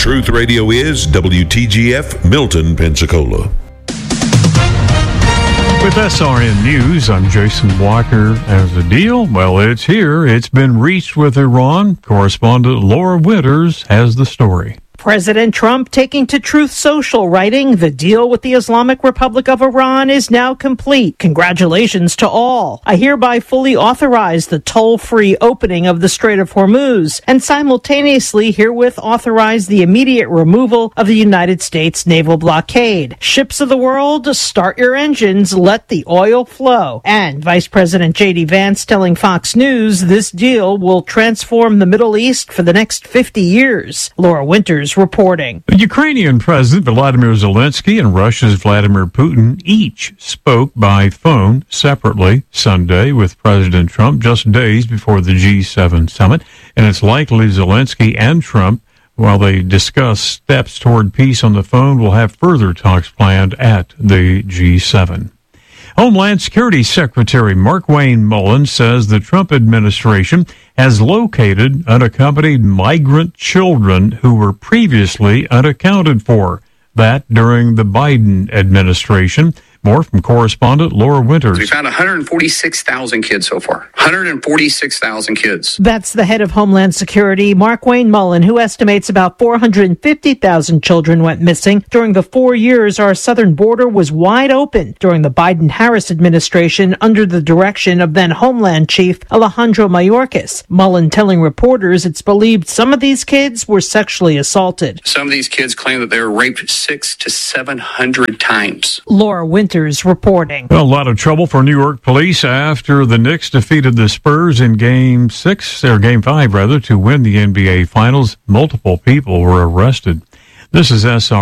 Truth Radio is WTGF Milton, Pensacola. With SRN News, I'm Jason Walker. As a deal, well, it's here. It's been reached with Iran. Correspondent Laura Winters has the story. President Trump taking to Truth Social, writing, "The deal with the Islamic Republic of Iran is now complete. Congratulations to all. I hereby fully authorize the toll-free opening of the Strait of Hormuz and simultaneously herewith authorize the immediate removal of the United States naval blockade. Ships of the world, start your engines, let the oil flow." And Vice President J.D. Vance telling Fox News this deal will transform the Middle East for the next 50 years. Laura Winters reporting. Ukrainian President Volodymyr Zelensky and Russia's Vladimir Putin each spoke by phone separately Sunday with President Trump just days before the G7 summit, and it's likely Zelensky and Trump, while they discuss steps toward peace on the phone, will have further talks planned at the G7. Homeland Security Secretary Markwayne Mullin says the Trump administration has located unaccompanied migrant children who were previously unaccounted for. That during the Biden administration. More from correspondent Laura Winters. We found 146,000 kids so far. 146,000 kids. That's the head of Homeland Security, Markwayne Mullin, who estimates about 450,000 children went missing. During the 4 years our southern border was wide open during the Biden-Harris administration under the direction of then Homeland Chief Alejandro Mayorkas. Mullin telling reporters it's believed some of these kids were sexually assaulted. Some of these kids claim that they were raped 600 to 700 times. Laura Winters reporting. Well, a lot of trouble for New York police after the Knicks defeated the Spurs in Game 5 to win the NBA Finals. Multiple people were arrested. This is SR.